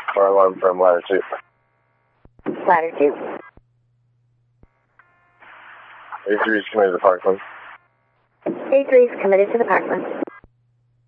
Car alarm from ladder 2. Ladder 2. A3 is committed to Parkland. A3 is committed to the Parkland.